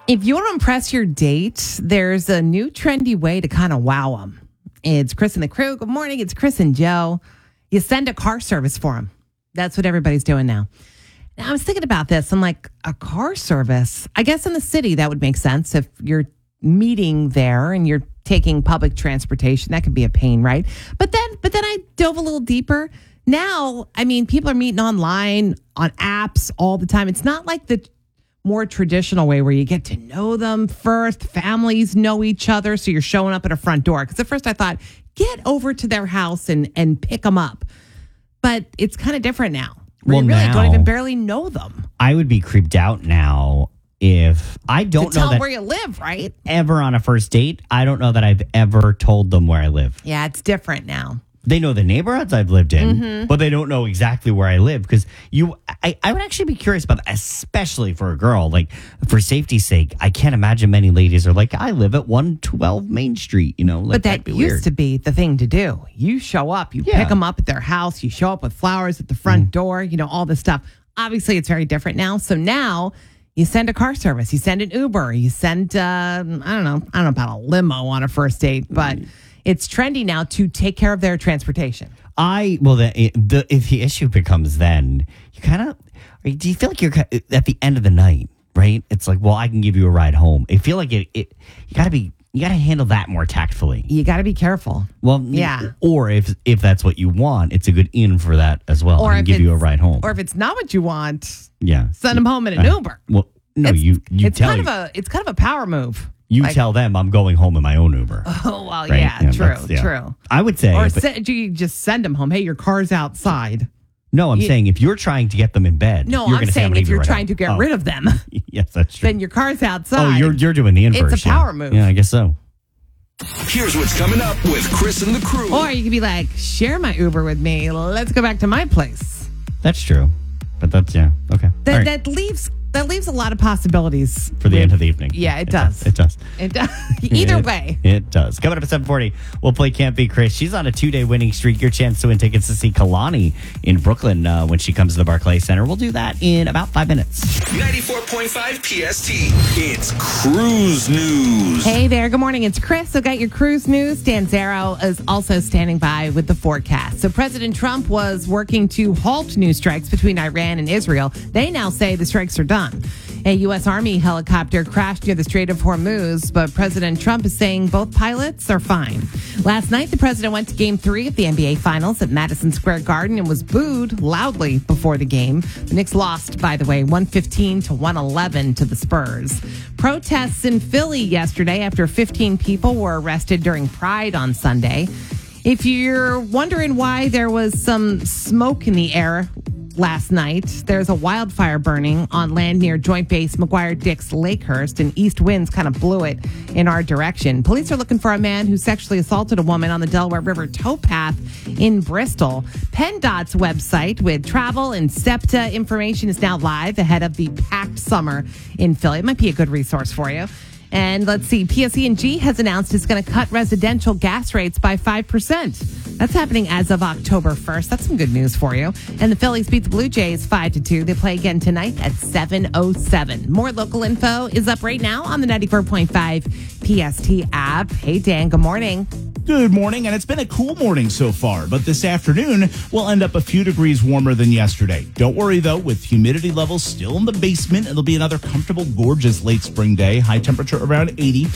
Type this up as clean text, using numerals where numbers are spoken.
If you want to impress your date, there's a new trendy way to kind of wow them. It's Chris and the crew. Good morning. It's Chris and Joe. You send a car service for them. That's what everybody's doing now. Now, I was thinking about this. I'm like, a car service? I guess in the city, that would make sense. If you're meeting there and you're taking public transportation, that could be a pain, right? But then I dove a little deeper. Now, I mean, people are meeting online, on apps all the time. It's not like the more traditional way where you get to know them first. Families know each other, so you're showing up at a front door. Because at first I thought, get over to their house and pick them up. But it's kind of different now. Well, you really now, don't even barely know them. I would be creeped out now if I don't know tell that where you live, right? ever on a first date. I don't know that I've ever told them where I live. Yeah, it's different now. They know the neighborhoods I've lived in, but they don't know exactly where I live. Because I would actually be curious about that, especially for a girl. Like, for safety's sake, I can't imagine many ladies are like, I live at 112 Main Street, Like, But that that'd be weird. used to be the thing to do. You show up, you pick them up at their house, you show up with flowers at the front door, all this stuff. Obviously, it's very different now. So now you send a car service, you send an Uber, you send, I don't know about a limo on a first date, but it's trendy now to take care of their transportation. If the issue becomes then, do you feel like you're at the end of the night, right? It's like, well, I can give you a ride home. I feel like you got to handle that more tactfully. You got to be careful. Well, yeah. Or if that's what you want, it's a good in for that as well. Or I can give you a ride home. Or if it's not what you want, send them home in an Uber. Well, no, it's kind of a power move. You tell them I'm going home in my own Uber. Oh, well, right? yeah, true. I would say. Or do you just send them home? Hey, your car's outside. No, I'm saying if you're trying to get them in bed. No, I'm saying if you're trying to get rid of them. Yes, that's true. Then your car's outside. Oh, you're doing the inverse. It's a power move. Yeah, I guess so. Here's what's coming up with Chris and the crew. Or you could be like, share my Uber with me. Let's go back to my place. That's true. But that's, okay. That leaves a lot of possibilities. For the end of the evening. Yeah, it does. It does. Either way. It does. Coming up at 7:40, we'll play Can't Beat Chris. She's on a 2-day winning streak. Your chance to win tickets to see Kalani in Brooklyn when she comes to the Barclays Center. We'll do that in about 5 minutes. 94.5 PST. It's Cruise News. Hey there. Good morning. It's Chris. So got your cruise news. Dan Zero is also standing by with the forecast. So President Trump was working to halt new strikes between Iran and Israel. They now say the strikes are done. A U.S. Army helicopter crashed near the Strait of Hormuz, but President Trump is saying both pilots are fine. Last night, the president went to Game 3 of the NBA Finals at Madison Square Garden and was booed loudly before the game. The Knicks lost, by the way, 115-111 to the Spurs. Protests in Philly yesterday after 15 people were arrested during Pride on Sunday. If you're wondering why there was some smoke in the air last night, there's a wildfire burning on land near Joint Base McGuire-Dix Lakehurst, and east winds kind of blew it in our direction. Police are looking for a man who sexually assaulted a woman on the Delaware River towpath in Bristol. PennDOT's website with travel and SEPTA information is now live ahead of the packed summer in Philly. It might be a good resource for you. And let's see, PSE&G has announced it's going to cut residential gas rates by 5%. That's happening as of October 1st. That's some good news for you. And the Phillies beat the Blue Jays 5-2. They play again tonight at 7:07. More local info is up right now on the 94.5 PST app. Hey, Dan, good morning. Good morning, and it's been a cool morning so far, but this afternoon will end up a few degrees warmer than yesterday. Don't worry, though, with humidity levels still in the basement, it'll be another comfortable, gorgeous late spring day. High temperature around 80.